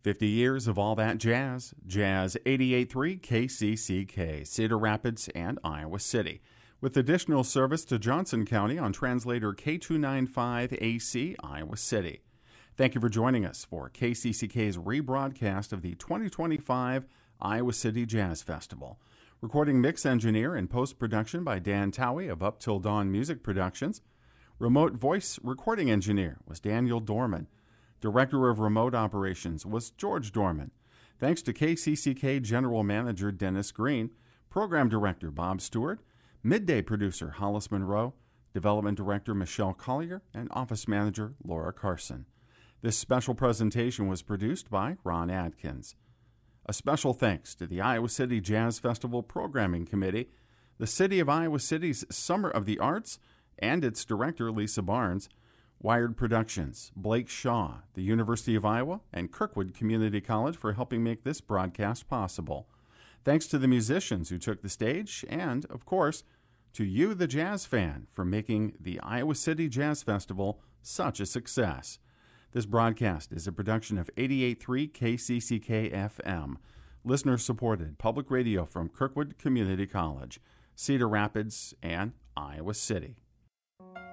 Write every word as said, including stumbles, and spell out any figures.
fifty years of all that jazz. Jazz eighty-eight point three K C C K, Cedar Rapids and Iowa City. With additional service to Johnson County on translator K two ninety-five A C, Iowa City. Thank you for joining us for K C C K's rebroadcast of the twenty twenty-five Iowa City Jazz Festival. Recording mix engineer and post-production by Dan Towie of Up Till Dawn Music Productions. Remote voice recording engineer was Daniel Dorman. Director of Remote Operations was George Dorman. Thanks to K C C K General Manager Dennis Green, Program Director Bob Stewart, Midday Producer Hollis Monroe, Development Director Michelle Collier, and Office Manager Laura Carson. This special presentation was produced by Ron Adkins. A special thanks to the Iowa City Jazz Festival Programming Committee, the City of Iowa City's Summer of the Arts, and its director Lisa Barnes, Wired Productions, Blake Shaw, the University of Iowa, and Kirkwood Community College for helping make this broadcast possible. Thanks to the musicians who took the stage, and, of course, to you, the jazz fan, for making the Iowa City Jazz Festival such a success. This broadcast is a production of eighty-eight point three K C C K F M, listener-supported public radio from Kirkwood Community College, Cedar Rapids, and Iowa City.